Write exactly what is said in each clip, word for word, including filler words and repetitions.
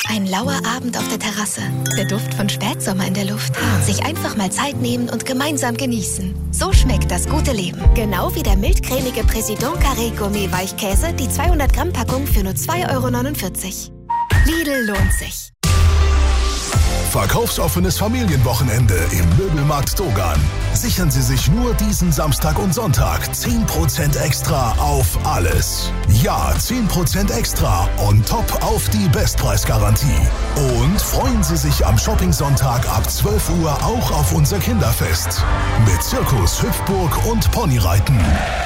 Ein lauer Abend auf der Terrasse. Der Duft von Spätsommer in der Luft. Sich einfach mal Zeit nehmen und gemeinsam genießen. So schmeckt das gute Leben. Genau wie der mildcremige Président Carré Gourmet Weichkäse, die zweihundert Gramm Packung für nur zwei Euro neunundvierzig. Lidl lohnt sich. Verkaufsoffenes Familienwochenende im Möbelmarkt Dogan. Sichern Sie sich nur diesen Samstag und Sonntag zehn Prozent extra auf alles. Ja, zehn Prozent extra on top auf die Bestpreisgarantie. Und freuen Sie sich am Shopping-Sonntag ab zwölf Uhr auch auf unser Kinderfest. Mit Zirkus, Hüpfburg und Ponyreiten.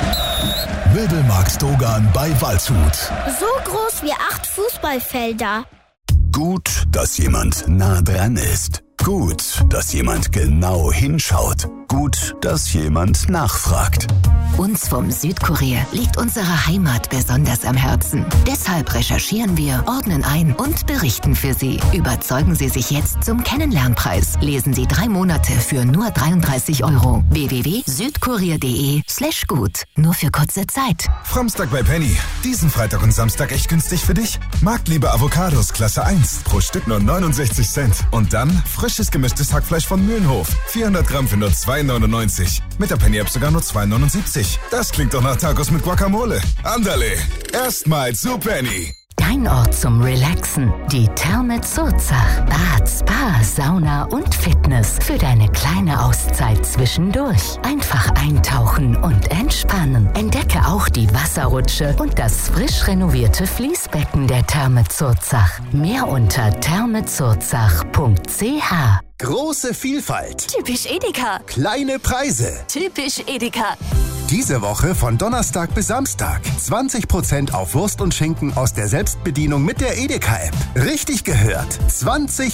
Möbelmarkt Dogan bei Waldshut. So groß wie acht Fußballfelder. Gut, dass jemand nah dran ist. Gut, dass jemand genau hinschaut. Gut, dass jemand nachfragt. Uns vom Südkurier liegt unsere Heimat besonders am Herzen. Deshalb recherchieren wir, ordnen ein und berichten für Sie. Überzeugen Sie sich jetzt zum Kennenlernpreis. Lesen Sie drei Monate für nur dreiunddreißig Euro. w w w punkt südkurier punkt de slash gut. Nur für kurze Zeit. Framstag bei Penny. Diesen Freitag und Samstag echt günstig für dich? Marktliebe Avocados Klasse eins. Pro Stück nur neunundsechzig Cent. Und dann frisches gemischtes Hackfleisch von Mühlenhof. vierhundert Gramm für nur zwei neunundneunzig. Mit der Penny-App sogar nur zwei neunundsiebzig. Das klingt doch nach Tacos mit Guacamole. Andale, erstmal zu Penny. Dein Ort zum Relaxen. Die Therme Zurzach. Bad, Spa, Sauna und Fitness. Für deine kleine Auszeit zwischendurch. Einfach eintauchen und entspannen. Entdecke auch die Wasserrutsche und das frisch renovierte Fließbecken der Therme Zurzach. Mehr unter thermezurzach punkt c h. Große Vielfalt. Typisch Edeka. Kleine Preise. Typisch Edeka. Diese Woche von Donnerstag bis Samstag. zwanzig Prozent auf Wurst und Schinken aus der Selbstbedienung mit der Edeka-App. Richtig gehört. zwanzig